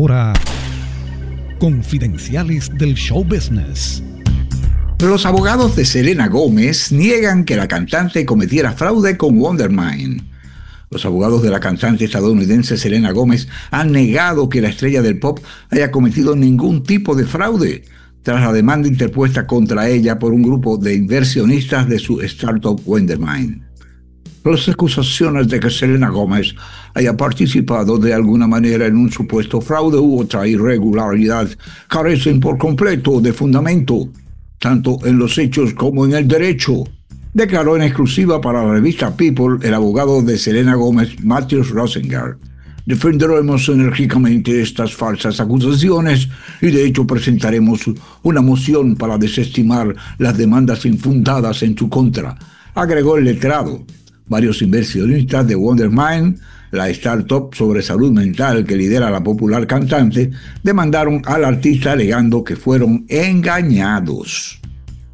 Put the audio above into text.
ahora Confidenciales del Show Business. Los abogados de Selena Gómez niegan que la cantante cometiera fraude con Wonder Mind. Los abogados de la cantante estadounidense Selena Gómez han negado que la estrella del pop haya cometido ningún tipo de fraude, tras la demanda interpuesta contra ella por un grupo de inversionistas de su startup Wonder Mind. Las acusaciones de que Selena Gómez haya participado de alguna manera en un supuesto fraude u otra irregularidad carecen por completo de fundamento, tanto en los hechos como en el derecho, declaró en exclusiva para la revista People el abogado de Selena Gómez, Matthew Rosengart. Defenderemos enérgicamente estas falsas acusaciones y de hecho presentaremos una moción para desestimar las demandas infundadas en su contra, agregó el letrado. Varios inversionistas de Wonder Mind, la startup sobre salud mental que lidera la popular cantante, demandaron al artista alegando que fueron engañados.